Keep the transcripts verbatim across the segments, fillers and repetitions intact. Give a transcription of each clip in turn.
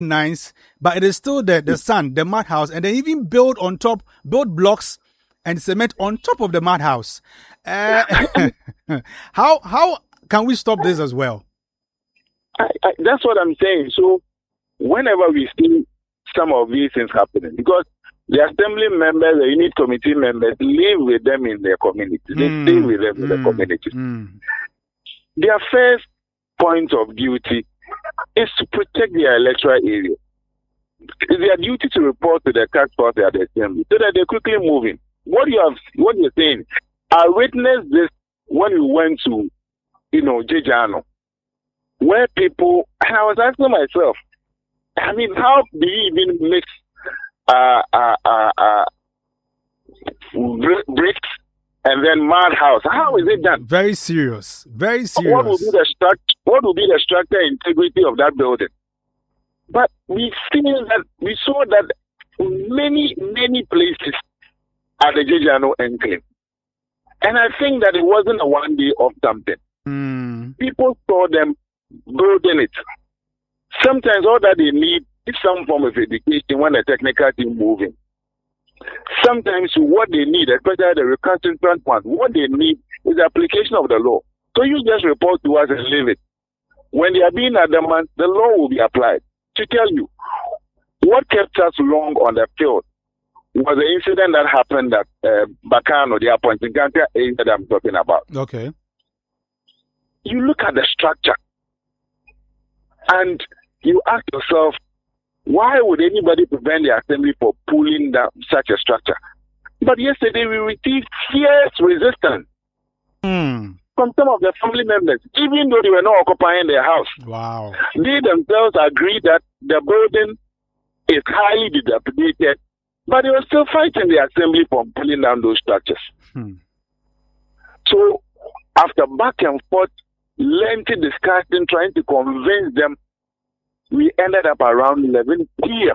nice, but it is still the, the sand, the mud house, and they even build on top, build blocks and cement on top of the mud house. Uh, how how can we stop this as well? I, I, that's what I'm saying. So whenever we see some of these things happening, because the assembly members, the unit committee members live with them in their community. They Mm, stay with them in mm, the community. mm. Their first point of duty is to protect their electoral area. It's their duty to report to the task force at the assembly so that they're quickly moving. What you have, what you're saying, I witnessed this when we went to, you know, Jejano, where people, and I was asking myself, I mean, how do you even mix uh, uh, uh, uh, bricks and then mud house? How is it done? Very serious. Very serious. What will be the structure? What will be the structural integrity of that building? But we seen that we saw that many many places at the Jejano enclave, and I think that it wasn't a one day of something. Mm. People saw them building it. Sometimes all that they need is some form of education when the technical team moving. Sometimes what they need, especially the recalcitrant ones, what they need is the application of the law. So you just report to us and leave it. When they are being adamant, the law will be applied. To tell you, what kept us long on the field was the incident that happened at uh, Bacano, the appointing country area that I'm talking about. Okay. You look at the structure and you ask yourself, why would anybody prevent the assembly from pulling down such a structure? But yesterday we received fierce resistance Mm. from some of the family members, even though they were not occupying their house. Wow. They themselves agreed that the building is highly dilapidated, but they were still fighting the assembly from pulling down those structures. Hmm. So after back and forth, lengthy discussion, trying to convince them, we ended up around eleven p.m.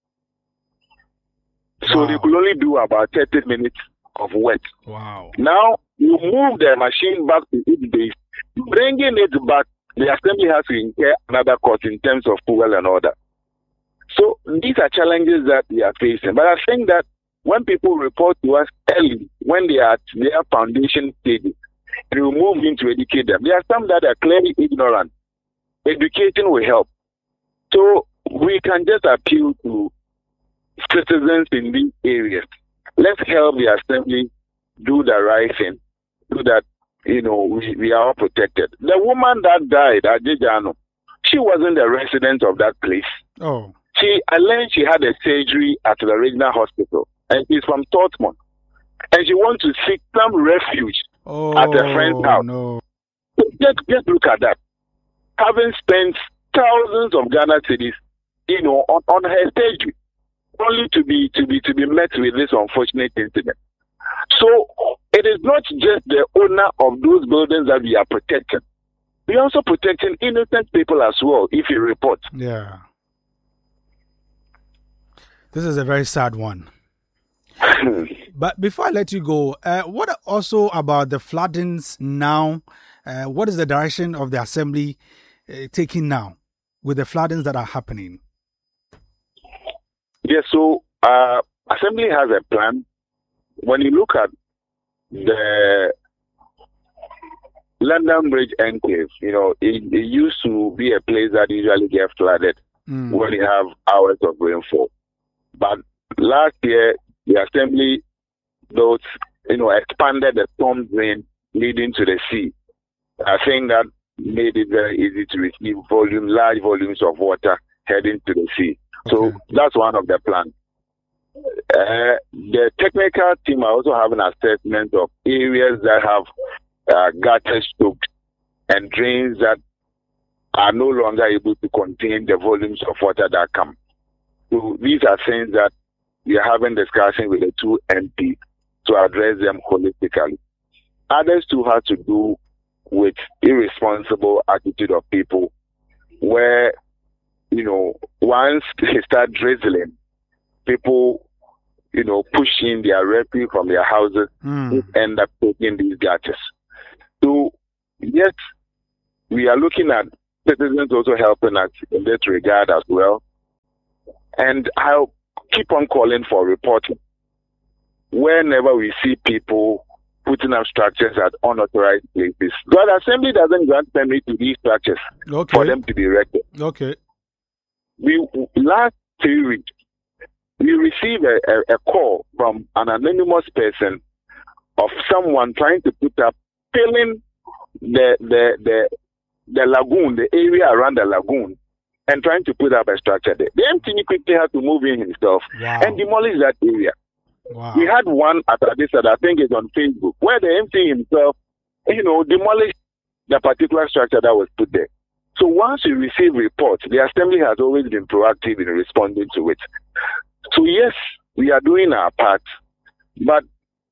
So Wow. they could only do about thirty minutes of work. Wow. Now, you move the machine back to its base, bringing it back, the assembly has to incur another cost in terms of fuel and order. So these are challenges that we are facing. But I think that when people report to us early, when they are at their foundation stages, we will move in to educate them. There are some that are clearly ignorant. Educating will help. So we can just appeal to citizens in these areas. Let's help the assembly do the right thing, so that, you know, we, we are all protected. The woman that died at Jejano, she wasn't a resident of that place. Oh. She, I learned she had a surgery at the regional hospital, and she's from Dortmund, and she wants to seek some refuge Oh. at a friend's house. No. Just, just look at that. Having spent thousands of Ghana cedis, you know, on, on her surgery, only to be to be to be met with this unfortunate incident. So it is not just the owner of those buildings that we are protecting. We are also protecting innocent people as well, if you report. Yeah. This is a very sad one. But before I let you go, uh, what also about the floodings now? Uh, what is the direction of the assembly uh, taking now with the floodings that are happening? Yes, so uh, assembly has a plan. When you look at the London Bridge enclave, you know, it, it used to be a place that usually gets flooded Mm. when you have hours of rainfall. But last year, the assembly built, you know, expanded the storm drain leading to the sea. I think that made it very easy to receive volume, large volumes of water heading to the sea. So Okay. that's one of the plans. Uh, the technical team are also having an assessment of areas that have uh, gutters stoked and drains that are no longer able to contain the volumes of water that come. So these are things that we are having discussion with the two M Ps to address them holistically. Others too have to do with irresponsible attitude of people where, you know, once they start drizzling, people, you know, pushing their refuse from their houses, Mm. end up taking these gutters. So, yes, we are looking at citizens also helping us in this regard as well. And I'll keep on calling for reporting. Whenever we see people putting up structures at unauthorized places, the assembly doesn't grant permit to these structures okay. for them to be erected. Okay. We last three weeks, we received a, a, a call from an anonymous person of someone trying to put up, filling the the the the lagoon, the area around the lagoon, and trying to put up a structure there. The M T quickly had to move in himself wow. and demolish that area. Wow. We had one at Adisa, I think it's on Facebook, where the M C himself, you know, demolished the particular structure that was put there. So once we receive reports, the assembly has always been proactive in responding to it. So yes, we are doing our part, but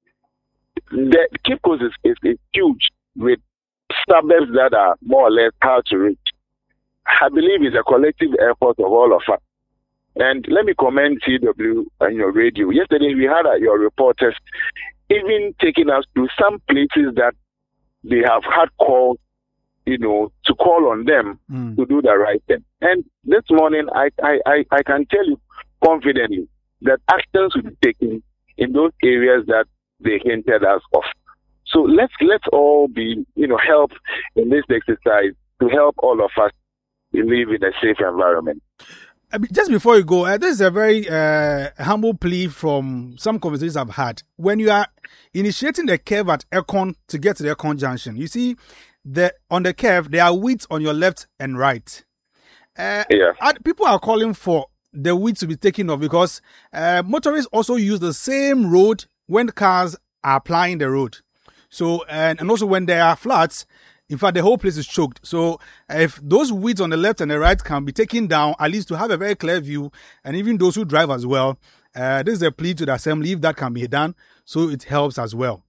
the Cape Coast is, is, is huge with suburbs that are more or less hard to reach. I believe it's a collective effort of all of us. And let me commend C W and your radio. Yesterday we had uh, your reporters even taking us to some places that they have had calls, you know, to call on them mm. to do the right thing. And this morning I, I, I, I can tell you confidently that actions will be taken in those areas that they hinted us of. So let's let's all be, you know, help in this exercise to help all of us live in a safe environment. Just before you go, uh, this is a very uh, humble plea from some conversations I've had. When you are initiating the curve at Ekong to get to the Ekong Junction, you see the on the curve there are weeds on your left and right. Uh, yeah. People are calling for the weeds to be taken off because uh, motorists also use the same road when cars are applying the road. So and, and also when there are floods, in fact, the whole place is choked. So if those weeds on the left and the right can be taken down, at least to have a very clear view, and even those who drive as well, uh, this is a plea to the assembly if that can be done, so it helps as well.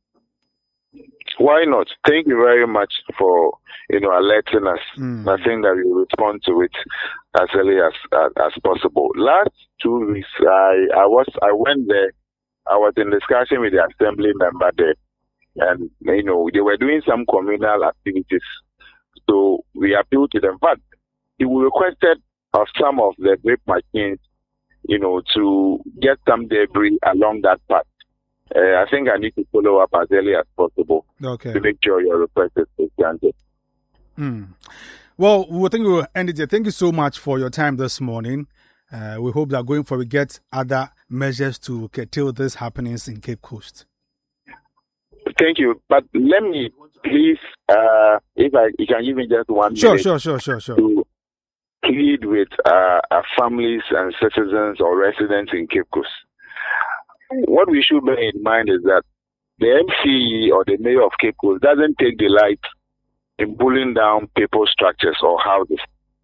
Why not? Thank you very much for, you know, alerting us. Mm. I think that we will respond to it as early as as, as possible. Last two weeks, I, I was I went there. I was in discussion with the assembly member there. And, you know, they were doing some communal activities. So we appealed to them. But we requested of some of the grape machines, you know, to get some debris along that path. Uh, I think I need to follow up as early as possible okay. to make sure your request is granted. Mm. Well, we think we will end it here. Thank you so much for your time this morning. Uh, we hope that going forward we get other measures to curtail these happenings in Cape Coast. Thank you. But let me please, uh, if I you can give me just one sure, minute. Sure, sure, sure, sure, to plead with uh, our families and citizens or residents in Cape Coast. What we should bear in mind is that the M C E or the mayor of Cape Coast doesn't take delight in pulling down people's structures or houses.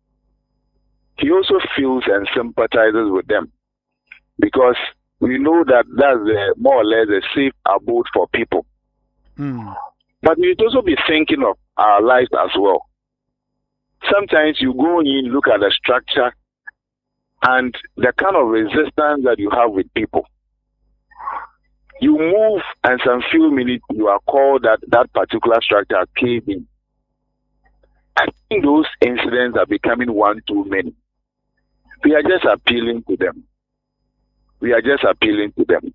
He also feels and sympathizes with them because we know that that's a, more or less a safe abode for people. Mm. But we should also be thinking of our lives as well. Sometimes you go in, look at the structure and the kind of resistance that you have with people. You move and some few minutes you are called that that particular structure caved in. I think those incidents are becoming one too many. We are just appealing to them. We are just appealing to them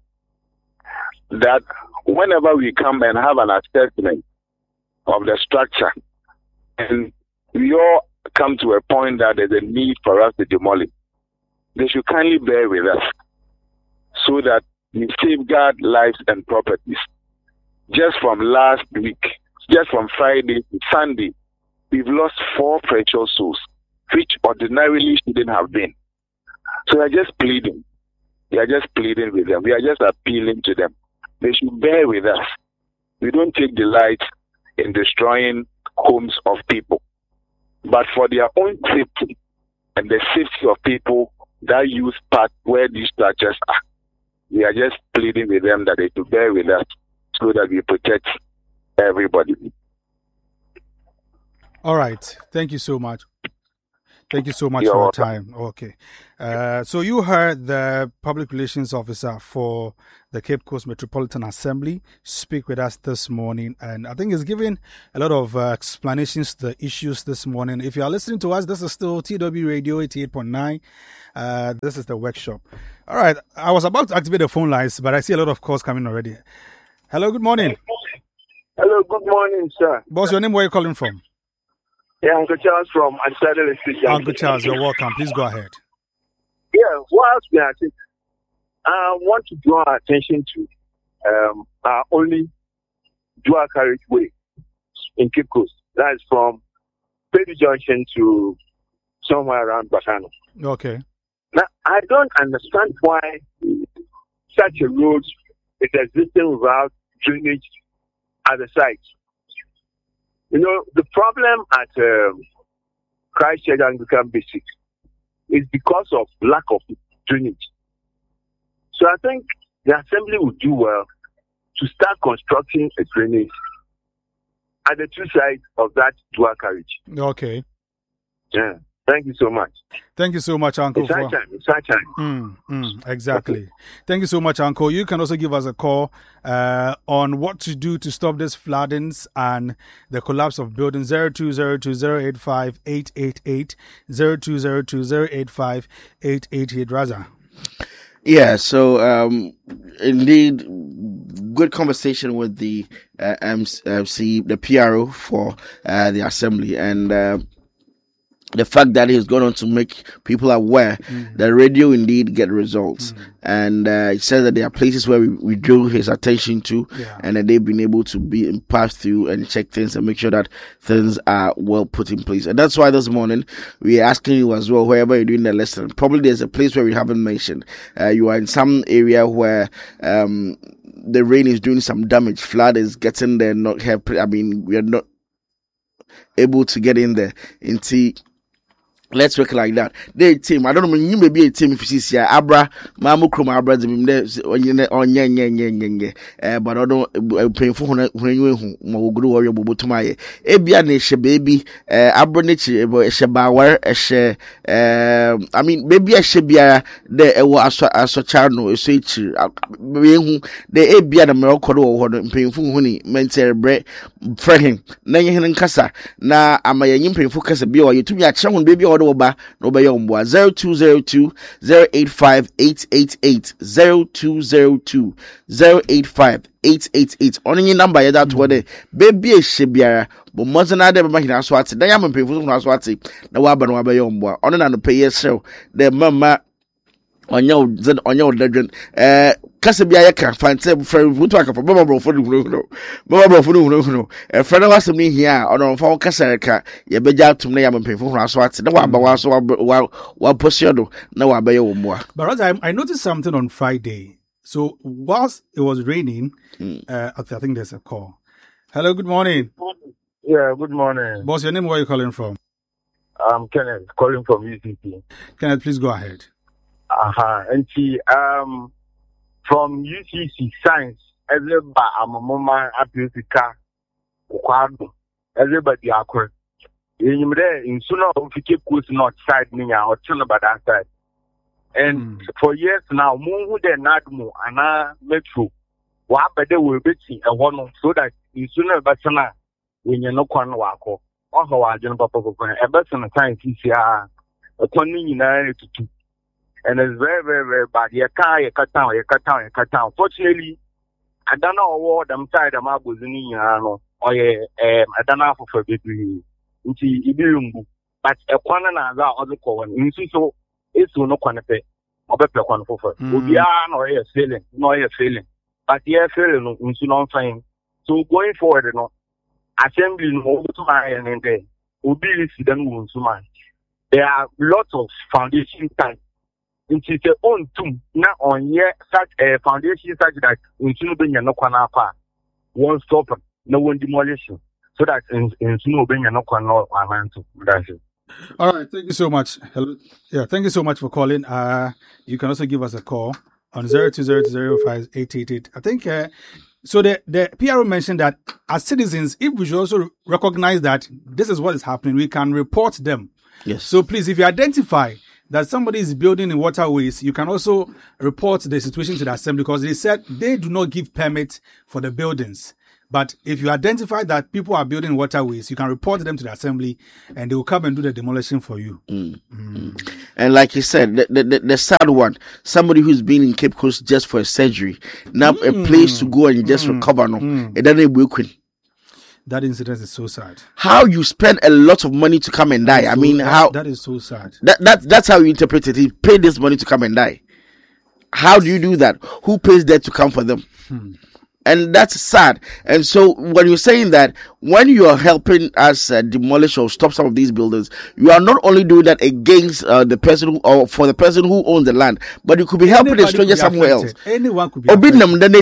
that whenever we come and have an assessment of the structure and we all come to a point that there's a need for us to demolish, they should kindly bear with us so that we safeguard lives and properties. Just from last week, just from Friday to Sunday, we've lost four precious souls, which ordinarily shouldn't have been. So we are just pleading. We are just pleading with them. We are just appealing to them. They should bear with us. We don't take delight in destroying homes of people. But for their own safety and the safety of people that use parts where these structures are, we are just pleading with them that they should bear with us so that we protect everybody. All right. Thank you so much. Thank you so much You're for your welcome. time. Okay. Uh, so you heard the public relations officer for the Cape Coast Metropolitan Assembly speak with us this morning. And I think he's giving a lot of uh, explanations to the issues this morning. If you are listening to us, this is still T W Radio eighty-eight point nine. Uh, this is the workshop. All right. I was about to activate the phone lines, but I see a lot of calls coming already. Hello. Good morning. Hello. Good morning, sir. Boss, your name, where are you calling from? Yeah, Uncle Charles from Adelaide Street. Uncle Charles, you're welcome. Please go ahead. Yeah, what else we are saying? I want to draw our attention to um, our only dual carriageway in Cape Coast. That is from Pedi Junction to somewhere around Basano. Okay. Now, I don't understand why such a road is existing without drainage at the site. You know, the problem at um, Christchurch Anglican Basic is because of lack of drainage. So I think the assembly would do well to start constructing a drainage at the two sides of that dual carriage. Okay. Yeah. Thank you so much. Thank you so much, Uncle. It's for... our time. It's our time. Mm, mm, exactly. Thank you so much, Uncle. You can also give us a call uh, on what to do to stop these floodings and the collapse of buildings. zero two zero two zero eight five eight eight eight, zero two zero two zero eight five eight eight eight. Raza. Yeah, so um, indeed, good conversation with the uh, M C, the P R O for uh, the assembly, and uh, the fact that he's going on to make people aware mm. that radio indeed get results. Mm. And uh, he says that there are places where we, we drew his attention to, yeah. and that they've been able to be pass through and check things and make sure that things are well put in place. And that's why this morning we're asking you as well, wherever you're doing the lesson, probably there's a place where we haven't mentioned. Uh, you are in some area where um, the rain is doing some damage, flood is getting there, not help. I mean, we are not able to get in there into. Let's work like that. They team. I don't know. You may be a team if you see here. Abra, Mamu Krum Abra, the on on yen yen yen yen. Eh, but I don't painful when you who go warrior bubu to my. Ebia ne baby. Eh, Abra ne she shebawar she. Eh, I mean, maybe a shebia de ewo aso aso charno so ichi. Me who de ebia na me okodo wo ho painful huni mentere bre frehim. Na ye hin kasa na amaye nyim painful kasa bi o yetumi a che baby o zero two zero two zero eight five eight eight eight zero two zero two zero eight five eight eight eight. Only number ya that word baby shibiara but more than other mahina swati na yam pay for swati na waba no waba yombwa ono na no pay show the mama onyo zed onyo ledren eh kase bia ye kan fante friend wuto aka for mama bro for no no mama bro for no no e friend was me here ono fa kase ka ye beja atum na yam pay for swati na waba wa so wa wa posio na waba ye wombwa. But I, I noticed something on Friday. So whilst it was raining, mm. uh, I think there's a call. Hello, good morning. Yeah, good morning. Boss, your name, where are you calling from? I'm Kenneth, calling from U C P. Kenneth, please go ahead. Uh-huh. And she, um, from U C C Science, everybody, I'm a mama, Africa, everybody, I could. In there, in sooner of the Cape Coast North side, or turn about that side. And mm. for years now, Mungu de Nadmu, Ana Metro, Wapade will be a one so that in sooner Basana, when you're no one wako, or how I don't papa, a person of science is here, a twenty united to two. And it's very, very, very bad. You can't, you cut down, you cut down, you cut down. Fortunately, I don't know what I'm tired of my business, or I don't know for a baby. But a corner and other corner, in so. It's no quantity or better one for her. We are no air failing, no air failing. But yeah, failing in soon fine. So going forward, you know, assembly no to my and there will be them wounds to mine. There are lots of foundation type. It is their own tomb, not on yet such a foundation such that we shouldn't be no corner apart. One stop, no one demolition. So that in in no being no corner or that's it. All right, thank you so much. Hello. Yeah, thank you so much for calling. Uh, you can also give us a call on zero two zero two zero five eight eight eight. I think uh, so. The the P R O mentioned that as citizens, if we should also recognize that this is what is happening, we can report them Yes. So please, if you identify that somebody is building in waterways, you can also report the situation to the assembly, because they said they do not give permit for the buildings. But if you identify that people are building waterways, you can report them to the assembly and they will come and do the demolition for you. Mm. Mm. And like you said, the, the, the, the sad one, somebody who's been in Cape Coast just for a surgery, now mm. a place to go and just mm. recover, no, mm. it doesn't work. That incident is so sad. How you spend a lot of money to come and die. I so, mean, that, how that is so sad. That, that that's how you interpret it. He paid this money to come and die. How do you do that? Who pays that to come for them? Hmm. And that's sad. And so when you're saying that, when you are helping us uh, demolish or stop some of these buildings, you are not only doing that against uh, the person who, or for the person who owns the land, but you could be helping Anybody a stranger somewhere affected. else. Anyone could be affected.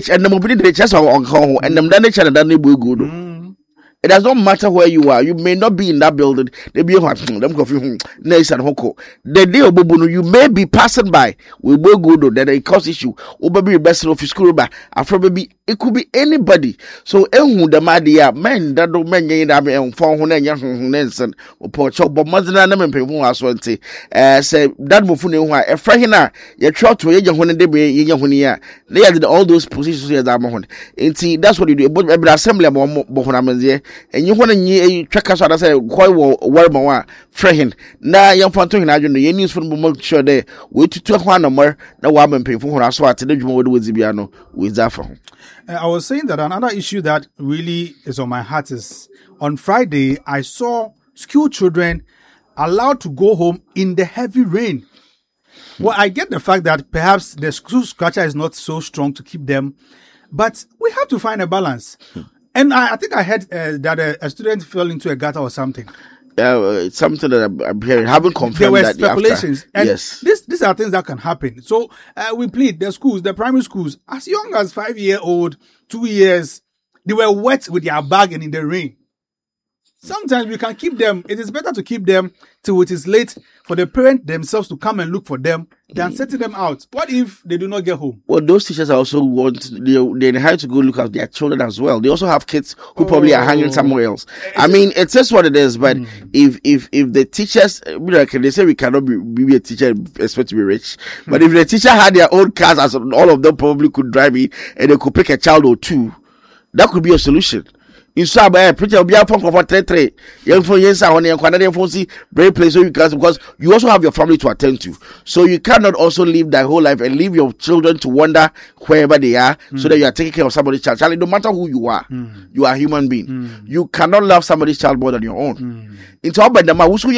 Mm. It does not matter where you are. You may not be in that building. They be them coffee nice and hoko. The day of Bobunu, you may be passing by. We will go to that it cause issue. Obabi best of school ba. After baby, it could be anybody. So ehu the madia men that don't men yin that and phone when young Nelson or poor chop, but mother and them people as well say. Uh, say that mufune who a frahina. You try to young when they be young when ya. They are all those positions here that mohon. And see, that's what you do. But every assembly of Bohonamans. And you want to track us out as a quite well more frehin. Now, young Fanton, I don't know, you news from make sure they wait to one more. No woman pay for us. What did you want with Zibiano with Zaffa? I was saying that another issue that really is on my heart is on Friday, I saw school children allowed to go home in the heavy rain. Well, I get the fact that perhaps the school structure is not so strong to keep them, but we have to find a balance. And I, I think I heard uh, that a, a student fell into a gutter or something. Yeah, uh, it's something that I'm, I'm hearing. Haven't confirmed there were that speculations. After. And yes, this, these are things that can happen. So uh, we plead the schools, the primary schools, as young as five year old, two years, they were wet with their bag and in the rain. Sometimes we can keep them. It is better to keep them till it is late for the parent themselves to come and look for them than setting them out. What if they do not get home? Well, those teachers also want, they, they have to go look at their children as well. They also have kids who oh. probably are hanging somewhere else. I mean, it is what it is, but mm. if, if, if the teachers, like they say we cannot be, be a teacher and expect to be rich, mm. but if the teacher had their own cars, as all of them probably could drive it, and they could pick a child or two, that could be a solution. In Sabah, preacher will be out from for three three. Young for yes, I want to Canadian for see very place so you can, because you also have your family to attend to. So you cannot also live that whole life and leave your children to wander wherever they are, mm. so that you are taking care of somebody's child. Charlie, no matter who you are, mm. you are a human being. Mm. You cannot love somebody's child more than your own. Mm. It's all about the man who's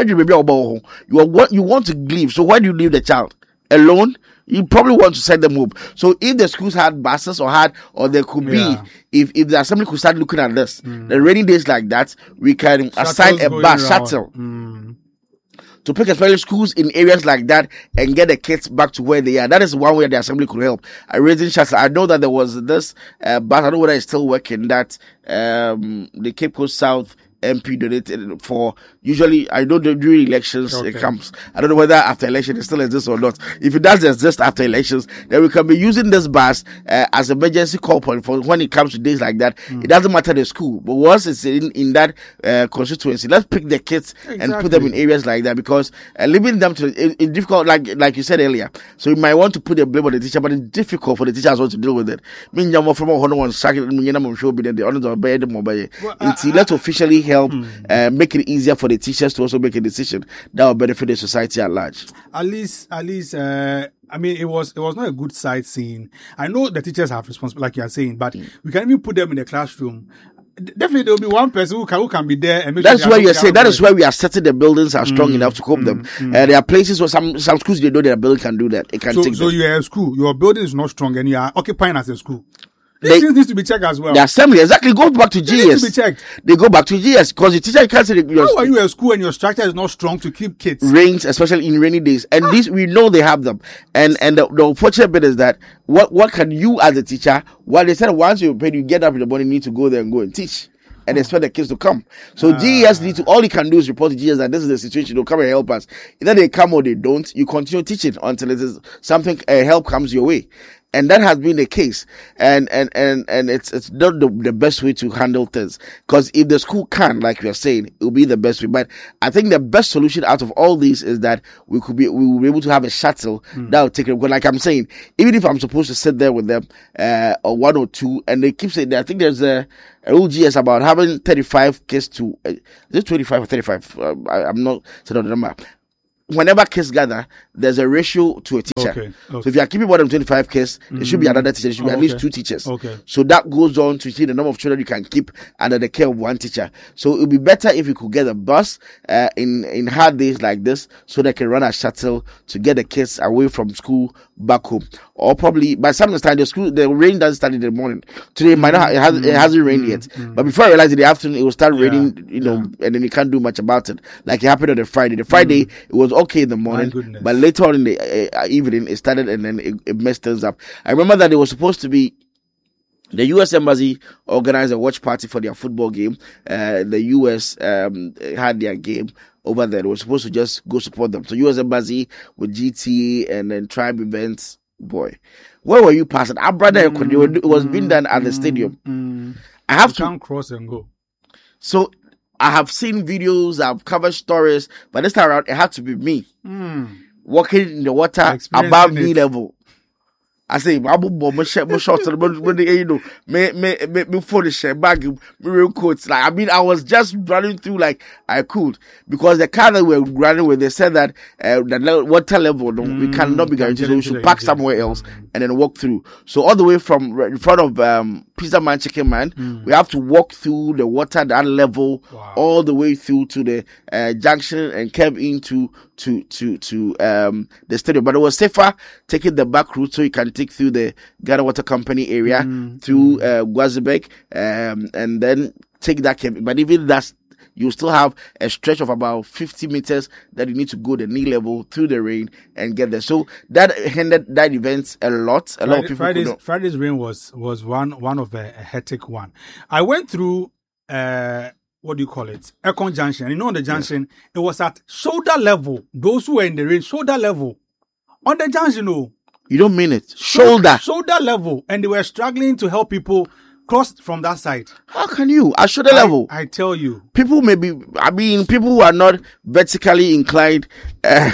you want you want to leave. So why do you leave the child alone? You probably want to send them home. So if the schools had buses or had, or there could yeah. be, if, if the assembly could start looking at this, mm. the rainy days like that, we can Shuttles assign a bus shuttle mm. to pick especially schools in areas like that and get the kids back to where they are. That is one way the assembly could help. I raising shuttle. I know that there was this uh, bus. I don't know whether it's still working. That um, the Cape Coast South M P donated for, usually I know during elections okay. it comes. I don't know whether after election it still exists or not. If it does exist after elections, then we can be using this bus uh, as emergency call point for when it comes to days like that. Mm. It doesn't matter the school, but once it's in, in that uh, constituency, let's pick the kids exactly. and put them in areas like that, because uh, leaving them to it, it's difficult, like like you said earlier. So you might want to put the blame on the teacher, but it's difficult for the teacher as well to deal with it. Let's officially help mm. uh, make it easier for the teachers to also make a decision that will benefit the society at large. At least, at least, uh, I mean, it was it was not a good sight seeing. I know the teachers have responsibility, like you are saying, but mm. we can even put them in the classroom. Definitely, there will be one person who can, who can be there and make That's sure where you're saying. That is where we are setting the buildings are strong mm, enough to cope mm, them. Mm. Uh, there are places where some some schools they know that a building can do that. It can so, take. So them. you are a school. Your building is not strong, and you are occupying as a school. These things need to be checked as well. The assembly exactly go back to G S. They need to be checked. They go back to G S because the teacher can't say. How are you a school and your structure is not strong to keep kids? Rains, especially in rainy days, and ah. these we know they have them. And and the, the unfortunate bit is that what what can you as a teacher? Well, they said once you're paid, you get up in the morning, you need to go there and go and teach. And expect the kids to come. So ah. G E S need to, all he can do is report to G E S that this is the situation. They'll come and help us. Either they come or they don't. You continue teaching until it is something, uh, help comes your way. And that has been the case. And, and, and, and it's, it's not the, the best way to handle things. Cause if the school can, like we are saying, it will be the best way. But I think the best solution out of all these is that we could be, we will be able to have a shuttle mm. that will take it. Because like I'm saying, even if I'm supposed to sit there with them, uh, or one or two, and they keep saying that, I think there's a, a O G S about having thirty-five kids to, uh, is it twenty-five or thirty-five? Uh, I, I'm not saying the number. Whenever kids gather, there's a ratio to a teacher. Okay, okay. So if you are keeping more than twenty-five kids, mm-hmm. there should be another teacher. There should be oh, at least okay. two teachers. Okay. So that goes on to see the number of children you can keep under the care of one teacher. So it would be better if you could get a bus uh, in, in hard days like this so they can run a shuttle to get the kids away from school back home. Or probably by some time the school, the rain doesn't start in the morning. Today it might not, it, has, it hasn't rained mm-hmm. yet. Mm-hmm. But before I realize in the afternoon, it will start yeah. raining, you know, yeah. and then you can't do much about it. Like it happened on the Friday. The Friday, mm-hmm. it was okay in the morning, but later on in the uh, evening it started and then it, it messed things up. I remember that it was supposed to be the U S Embassy organized a watch party for their football game. Uh, the U S um, had their game over there. They were supposed to just go support them. So U S Embassy with G T and then Tribe Events. Boy, where were you passing? Our brother, mm, it was mm, being done at the stadium. Mm, I have you to can't cross and go. So I have seen videos, I've covered stories, but this time around, it had to be me mm. walking in the water above knee level. I say, I'm a shot, my shots, you know, me, me, me, me, for the share bag, me, real coats. Like, I mean, I was just running through like I could because the car that we were running with, they said that uh, the water level, no, mm, we cannot be guaranteed, so we should park somewhere else and then walk through. So all the way from in front of um, Pizza Man, Chicken Man, mm. we have to walk through the water that level wow. all the way through to the uh, junction and curve into to to to um the stadium. But it was safer taking the back route so you can take through the Ghana Water Company area mm. through uh, Guazebek um and then take that curve. But even that's you still have a stretch of about fifty meters that you need to go the knee level through the rain and get there. So that hindered that event a lot. A Friday, lot of people Friday's, Friday's rain was was one one of a, a hectic one. I went through uh what do you call it? Ekon Junction. And you know, on the junction, yeah. it was at shoulder level. Those who were in the rain, shoulder level. On the junction, no. You don't mean it. Shoulder. Shoulder level. And they were struggling to help people cross from that side. How can you? At shoulder I, level. I tell you. People may be, I mean, people who are not vertically inclined, uh,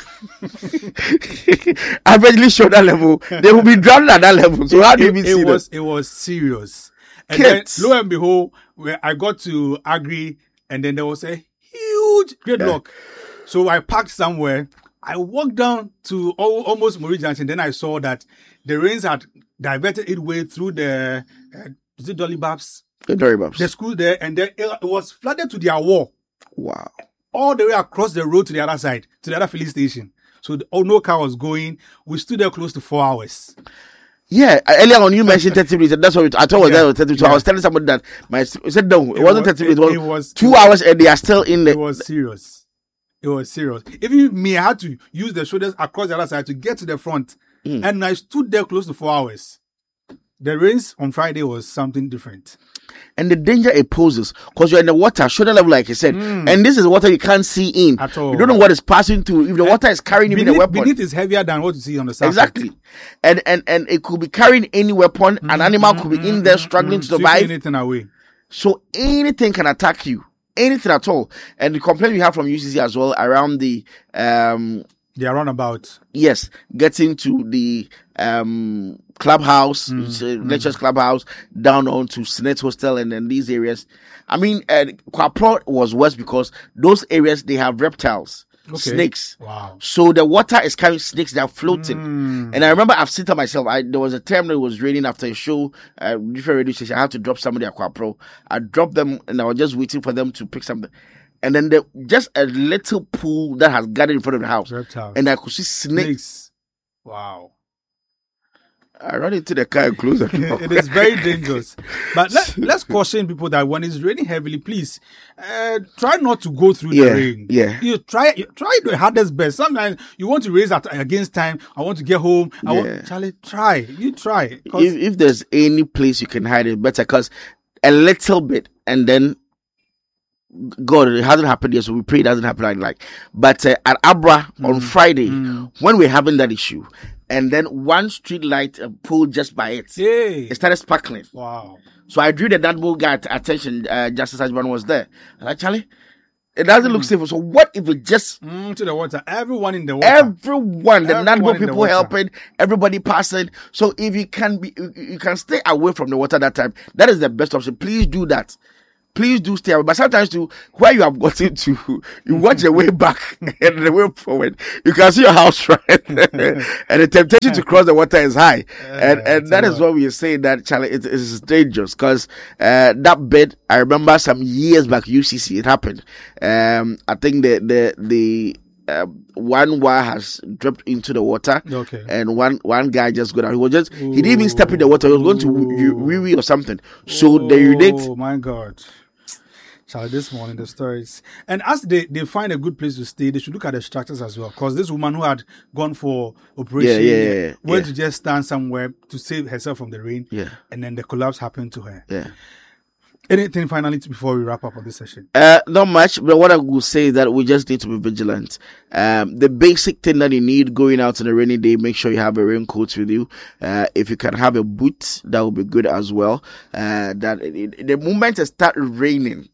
averagely shoulder level, they will be drowning at that level. So it, how do you it, even it see was, that? It was serious. And Kids. then, lo and behold, where I got to Agri, and then there was a huge gridlock. Yeah. So I parked somewhere. I walked down to almost Mori Junction. Then I saw that the rains had diverted its way through the, uh, is it Dolly Babs? The Dolly Babs. The school there, and then it, it was flooded to their wall. Wow. All the way across the road to the other side, to the other filling station. So the, oh, no car was going. We stood there close to four hours. Yeah, earlier on you mentioned thirty minutes, and that's what I thought was yeah. there was thirty minutes. So yeah. I was telling somebody that my I said no, it, it wasn't was, thirty minutes. It, it, was it was two it hours, and they are still in the. It was serious. It was serious. Even me, I had to use the shoulders across the other side to get to the front, mm. and I stood there close to four hours. The rains on Friday was something different. And the danger it poses, because you're in the water, shoulder level, like you said, mm. and this is water you can't see in. At all. You don't know what is passing through. If the water is carrying even a weapon. Beneath is heavier than what you see on the surface. Exactly. And and and it could be carrying any weapon. Mm, An animal mm, could be mm, in there struggling mm, to survive. Anything away. So anything can attack you. Anything at all. And the complaint we have from U C C as well around the um the runabout. Yes, getting to the um clubhouse, mm, uh, lectures mm. clubhouse, down on to Senate Hostel and then these areas. I mean, uh, Kwapro was worse because those areas, they have reptiles, okay. snakes. Wow. So the water is carrying snakes that are floating. Mm. And I remember I've seen to myself, I, there was a time that it was raining after a show, uh, different radio station. I had to drop somebody at Kwapro. I dropped them and I was just waiting for them to pick something. And then the, just a little pool that has gathered in front of the house. Reptiles. And I could see snakes. snakes. Wow. I run into the car and close the door. It is very dangerous. But let, let's caution people that when it's raining heavily, please uh, try not to go through yeah, the rain. Yeah. You try you try your hardest best. Sometimes you want to race at against time. I want to get home. I yeah. want Charlie, try. You try. If, if there's any place you can hide it, better, because a little bit and then God, it hasn't happened yet, so we pray it doesn't happen like like. But uh, at Abra mm. on Friday, mm. when we're having that issue, and then one street light uh, pole just by it, Yay. it started sparkling. Wow. So I drew the Nadmo guy attention, uh, Justice Ajman was there. And actually, it doesn't mm. look safe. So what if it just... Mm, to the water. Everyone in the water. Everyone. The Nadmo people helping, everybody passing. So if you can be, you can stay away from the water that time, that is the best option. Please do that. Please do stay away. But sometimes to where you have gotten to, you watch the way back and the way forward. You can see your house right. And the temptation to cross the water is high. And and that is what we are saying that, Charlie, it is dangerous. Because uh, that bed, I remember some years back, U C C, it happened. Um, I think the, the, the, Uh, one wire has dropped into the water, okay. and one one guy just got out. He was just Ooh. he didn't even step in the water. He was going to wee wee or something. So oh, the unit. Oh my God! Charlie, this morning the stories, and as they, they find a good place to stay, they should look at the structures as well. Because this woman who had gone for operation, yeah, yeah, yeah, went yeah. to just stand somewhere to save herself from the rain, yeah, and then the collapse happened to her. Yeah. Anything finally before we wrap up on this session? Uh, not much, but what I will say is that we just need to be vigilant. Um, the basic thing that you need going out on a rainy day, make sure you have a raincoat with you. Uh, if you can have a boot, that would be good as well. Uh, that it, it, the moment it starts raining,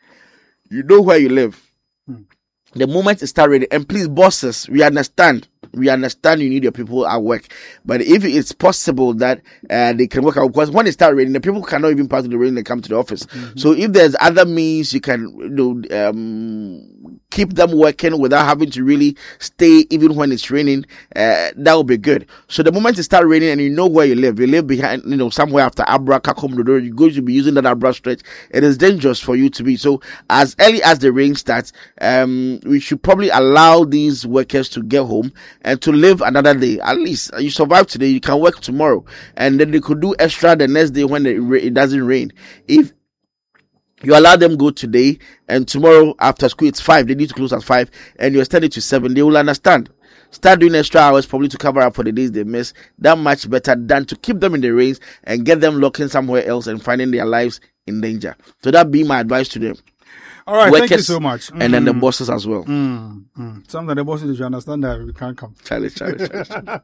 you know where you live. Hmm. The moment it starts raining, and please, bosses, we understand. We understand you need your people at work, but if it's possible that uh, they can work out, because when it starts raining, the people cannot even pass the rain and come to the office. Mm-hmm. So if there's other means you can, you know, um, keep them working without having to really stay even when it's raining, uh, that would be good. So the moment it starts raining and you know where you live, you live behind, you know, somewhere after Abra, Kakom, Dodo, you're going to be using that Abra stretch. It is dangerous for you to be. So as early as the rain starts, um, we should probably allow these workers to get home and to live another day. At least you survive today, you can work tomorrow, and then they could do extra the next day when it, it doesn't rain. If you allow them go today and tomorrow after school it's five, they need to close at five, and you extend it to seven, they will understand. Start doing extra hours probably to cover up for the days they miss. That much better than to keep them in the rains and get them locking somewhere else and finding their lives in danger. So that be my advice to them. All right, workers, thank you so much. And mm. then the bosses as well. Mm. Mm. Some of the bosses, you understand that we can't come. Charlie, Charlie, Charlie. Charlie.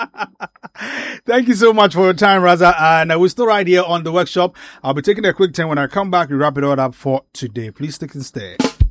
Thank you so much for your time, Raza. And uh, we're still right here on the workshop. I'll be taking a quick time. When I come back, we wrap it all up for today. Please stick and stay.